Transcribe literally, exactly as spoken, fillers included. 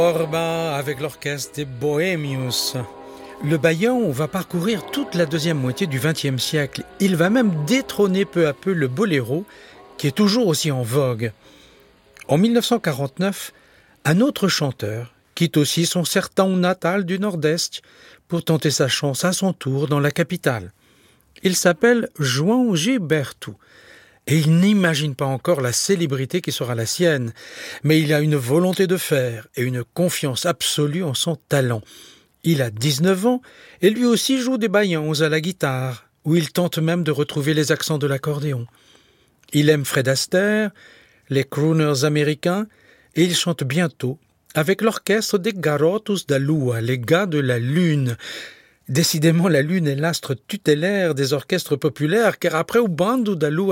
Orba avec l'orchestre des Bohemius. Le baillon va parcourir toute la deuxième moitié du vingtième siècle. Il va même détrôner peu à peu le boléro, qui est toujours aussi en vogue. En mille neuf cent quarante-neuf, un autre chanteur quitte aussi son sertão natal du Nord-Est pour tenter sa chance à son tour dans la capitale. Il s'appelle João Gilberto. Et il n'imagine pas encore la célébrité qui sera la sienne, mais il a une volonté de faire et une confiance absolue en son talent. Il a dix-neuf ans et lui aussi joue des baillons à la guitare, où il tente même de retrouver les accents de l'accordéon. Il aime Fred Astaire, les crooners américains, et il chante bientôt avec l'orchestre des Garotos da Lua, les gars de la Lune. Décidément, la Lune est l'astre tutélaire des orchestres populaires, car après o bando da Lua